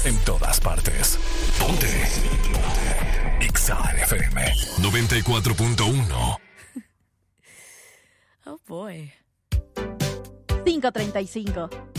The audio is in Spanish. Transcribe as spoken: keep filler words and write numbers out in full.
En todas partes. Ponte. Ponte. Exa F M noventa y cuatro punto uno. Oh boy. cinco treinta y cinco.